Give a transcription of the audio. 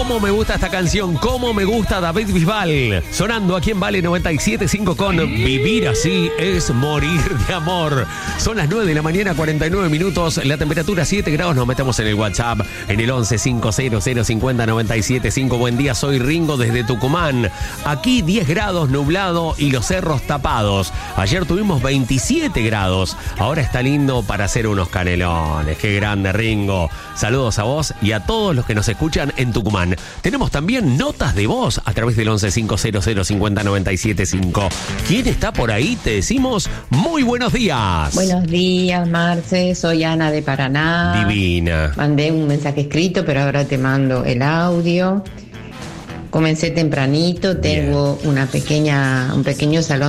Cómo me gusta esta canción, cómo me gusta David Bisbal. Sonando aquí en Vale 97.5 con Vivir así es morir de amor. Son las 9 de la mañana, 49 minutos. La temperatura 7 grados. Nos metemos en el WhatsApp en el 11505097.5. Buen día, soy Ringo desde Tucumán. Aquí 10 grados, nublado y los cerros tapados. Ayer tuvimos 27 grados. Ahora está lindo para hacer unos canelones. Qué grande, Ringo. Saludos a vos y a todos los que nos escuchan en Tucumán. Tenemos también notas de voz a través del 11505097.5. ¿Quién está por ahí? Te decimos muy buenos días. Buenos días, Marce. Soy Ana de Paraná. Divina. Mandé un mensaje escrito, pero ahora te mando el audio. Comencé tempranito, tengo un pequeño salón